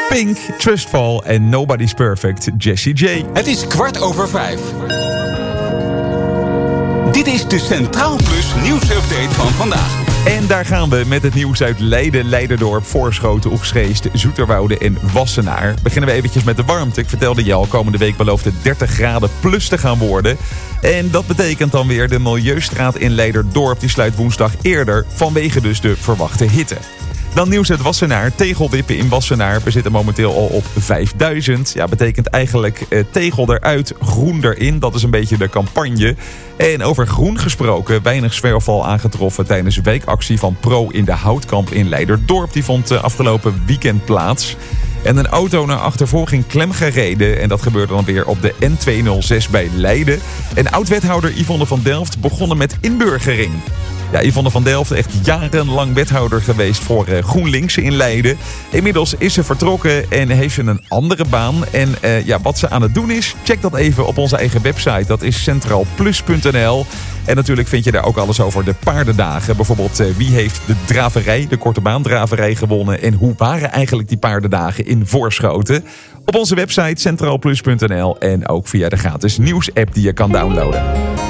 Pink, Trustfall en Nobody's Perfect, Jessie J. Het is 5:15. Dit is de Centraal Plus nieuwsupdate van vandaag. En daar gaan we met het nieuws uit Leiden, Leiderdorp, Voorschoten, Oegstgeest, Zoeterwoude en Wassenaar. Beginnen we eventjes met de warmte. Ik vertelde je al, komende week belooft het 30 graden plus te gaan worden. En dat betekent dan weer de Milieustraat in Leiderdorp. Die sluit woensdag eerder vanwege dus de verwachte hitte. Dan nieuws uit Wassenaar. Tegelwippen in Wassenaar. We zitten momenteel al op 5000. Ja, betekent eigenlijk tegel eruit, groen erin. Dat is een beetje de campagne. En over groen gesproken, weinig zwerfval aangetroffen tijdens de weekactie van Pro in de Houtkamp in Leiderdorp. Die vond afgelopen weekend plaats. En een auto naar achtervolging klem gereden. En dat gebeurde dan weer op de N206 bij Leiden. En oud-wethouder Yvonne van Delft begonnen met inburgering. Ja, Yvonne van Delft, echt jarenlang wethouder geweest voor GroenLinks in Leiden. Inmiddels is ze vertrokken en heeft ze een andere baan. En wat ze aan het doen is, check dat even op onze eigen website. Dat is centraalplus.nl. En natuurlijk vind je daar ook alles over de paardendagen. Bijvoorbeeld wie heeft de draverij, de korte baandraverij gewonnen. En hoe waren eigenlijk die paardendagen in Voorschoten. Op onze website centraalplus.nl en ook via de gratis nieuwsapp die je kan downloaden.